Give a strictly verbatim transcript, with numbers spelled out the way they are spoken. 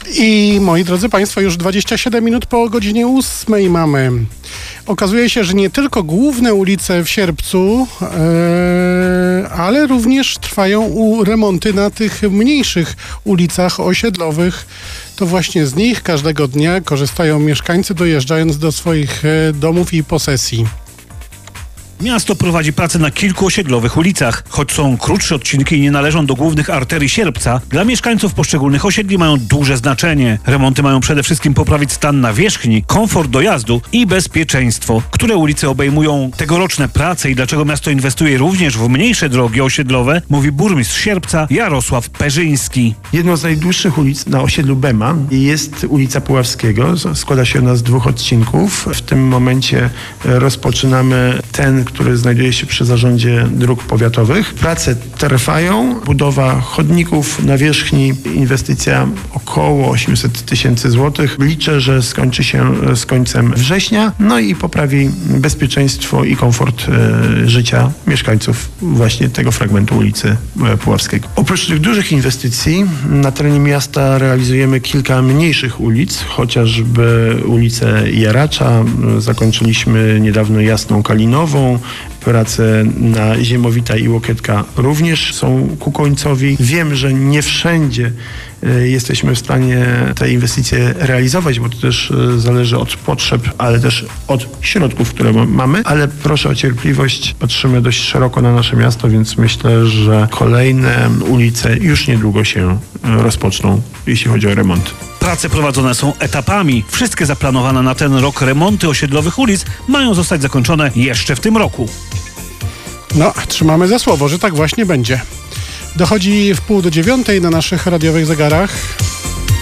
I moi drodzy Państwo, już dwadzieścia siedem minut po godzinie ósmej mamy. Okazuje się, że nie tylko główne ulice w Sierpcu, e, ale również trwają u remonty na tych mniejszych ulicach osiedlowych. To właśnie z nich każdego dnia korzystają mieszkańcy, dojeżdżając do swoich e, domów i posesji. Miasto prowadzi pracę na kilku osiedlowych ulicach. Choć są krótsze odcinki i nie należą do głównych arterii Sierpca, dla mieszkańców poszczególnych osiedli mają duże znaczenie. Remonty mają przede wszystkim poprawić stan nawierzchni, komfort dojazdu i bezpieczeństwo. Które ulice obejmują tegoroczne prace i dlaczego miasto inwestuje również w mniejsze drogi osiedlowe, mówi burmistrz Sierpca Jarosław Perzyński. Jedną z najdłuższych ulic na osiedlu Bema jest ulica Puławskiego. Składa się ona z dwóch odcinków. W tym momencie rozpoczynamy ten, który znajduje się przy Zarządzie Dróg Powiatowych. Prace trwają, budowa chodników, nawierzchni, inwestycja około osiemset tysięcy złotych. Liczę, że skończy się z końcem września, no i poprawi bezpieczeństwo i komfort e, życia mieszkańców właśnie tego fragmentu ulicy e, Puławskiego. Oprócz tych dużych inwestycji na terenie miasta realizujemy kilka mniejszych ulic, chociażby ulicę Jaracza, zakończyliśmy niedawno Jasną Kalinową. Prace na Ziemowita i Łokietka również są ku końcowi. Wiem, że nie wszędzie jesteśmy w stanie te inwestycje realizować, bo to też zależy od potrzeb, ale też od środków, które mamy, ale proszę o cierpliwość. Patrzymy dość szeroko na nasze miasto, więc myślę, że kolejne ulice już niedługo się rozpoczną, jeśli chodzi o remont. Prace prowadzone są etapami. Wszystkie zaplanowane na ten rok remonty osiedlowych ulic mają zostać zakończone jeszcze w tym roku. No, trzymamy za słowo, że tak właśnie będzie. Dochodzi w pół do dziewiątej na naszych radiowych zegarach.